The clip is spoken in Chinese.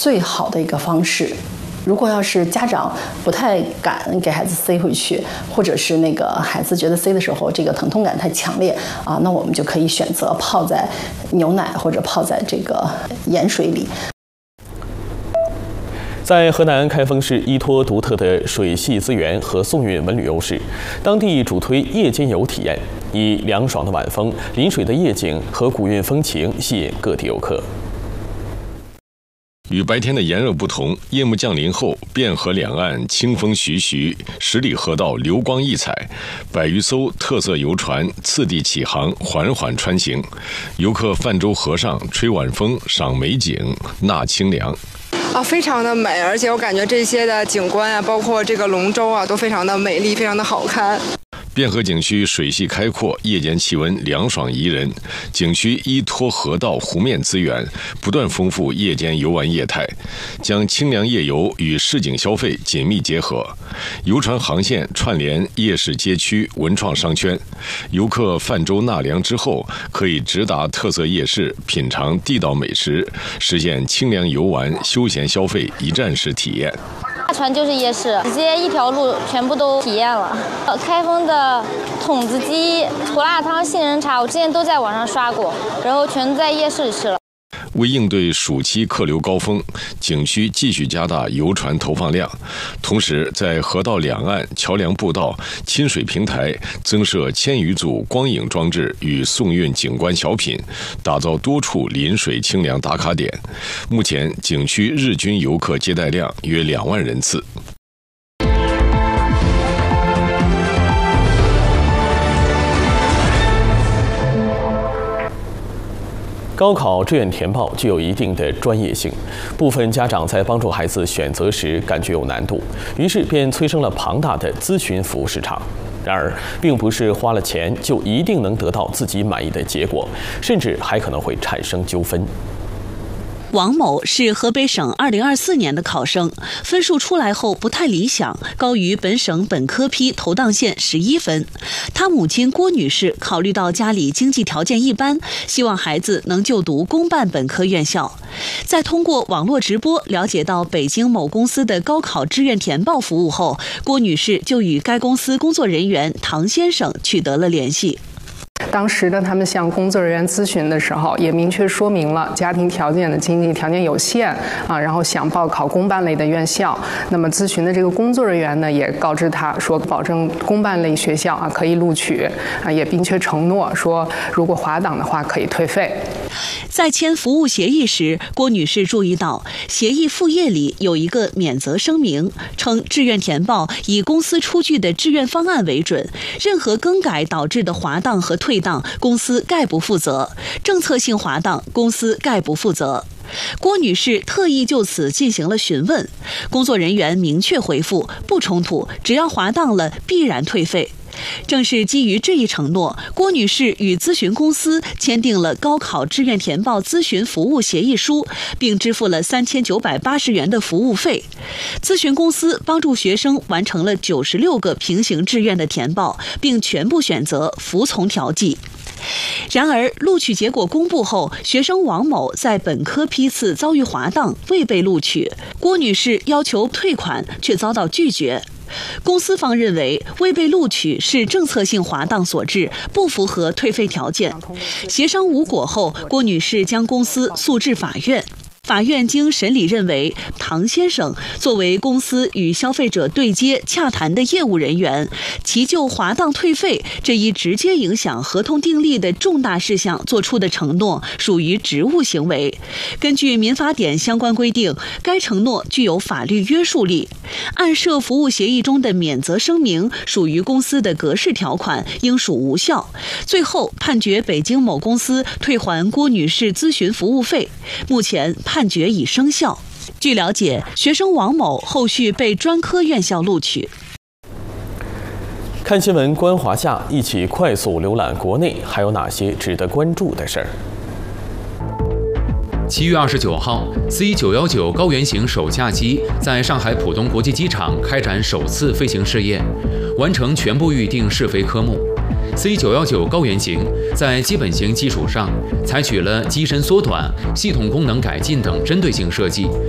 最好的一个方式。如果要是家长不太敢给孩子塞回去，或者是那个孩子觉得塞的时候这个疼痛感太强烈啊，那我们就可以选择泡在牛奶或者泡在这个盐水里。 在河南开封市依托独特的水系资源和送运文旅优势，当地主推夜间游体验，以凉爽的晚风、临水的夜景和古韵风情吸引各地游客。 与白天的炎热不同，夜幕降临后，汴河两岸清风徐徐，10里河道流光溢彩，100余艘特色游船次第起航，缓缓穿行。游客泛舟河上，吹晚风，赏美景，纳清凉。 非常的美，而且我感觉这些的景观啊，包括这个龙舟啊，都非常的美丽，非常的好看。 汴河景区水系开阔，夜间气温凉爽宜人。景区依托河道、湖面资源，不断丰富夜间游玩业态，将清凉夜游与市井消费紧密结合。游船航线串联夜市街区、文创商圈，游客泛舟纳凉之后，可以直达特色夜市，品尝地道美食，实现清凉游玩、休闲消费一站式体验。 大船就是夜市，直接一条路全部都体验了。开封的筒子鸡、胡辣汤、杏仁茶，我之前都在网上刷过，然后全在夜市里吃了。 为应对暑期客流高峰，景区继续加大游船投放量，同时在河道两岸桥梁步道、亲水平台增设1000余组光影装置与送运景观小品，打造多处临水清凉打卡点。目前景区日均游客接待量约2万人次。 高考志愿填报具有一定的专业性，部分家长在帮助孩子选择时感觉有难度，于是便催生了庞大的咨询服务市场。然而，并不是花了钱就一定能得到自己满意的结果，甚至还可能会产生纠纷。 王某是河北省2024年的考生，分数出来后不太理想，高于本省本科批投档线11分。他母亲郭女士考虑到家里经济条件一般，希望孩子能就读公办本科院校。在通过网络直播了解到北京某公司的高考志愿填报服务后，郭女士就与该公司工作人员唐先生取得了联系。 当时呢，他们向工作人员咨询的时候，也明确说明了家庭条件的经济条件有限啊，然后想报考公办类的院校。那么咨询的这个工作人员呢，也告知他说，保证公办类学校啊可以录取啊，也并且承诺说，如果滑档的话可以退费。 在签服务协议时，郭女士注意到协议附页里有一个免责声明，称志愿填报以公司出具的志愿方案为准，任何更改导致的滑档和退档，公司概不负责；政策性滑档，公司概不负责。郭女士特意就此进行了询问，工作人员明确回复不冲突，只要滑档了必然退费。正是基于这一承诺，郭女士与咨询公司签订了高考志愿填报咨询服务协议书，并支付了3980元的服务费。咨询公司帮助学生完成了96个平行志愿的填报，并全部选择服从调剂。然而，录取结果公布后，学生王某在本科批次遭遇滑档，未被录取。郭女士要求退款，却遭到拒绝。公司方认为未被录取是政策性滑档所致，不符合退费条件。协商无果后，郭女士将公司诉至法院。法院经审理认为，唐先生作为公司与消费者对接洽谈的业务人员，其就滑档退费这一直接影响合同订立的重大事项作出的承诺，属于职务行为。根据民法典相关规定，该承诺具有法律约束力。按涉服务协议中的免责声明属于公司的格式条款，应属无效。最后判决北京某公司退还郭女士咨询服务费。目前判决已生效。据了解，学生王某后续被专科院校录取。 看新闻观华夏，一起快速浏览国内还有哪些值得关注的事儿。 7月29号 ，C919高原型首架机在上海浦东国际机场开展首次飞行试验，完成全部预定试飞科目。C919高原型在基本型基础上，采取了机身缩短、系统功能改进等针对性设计，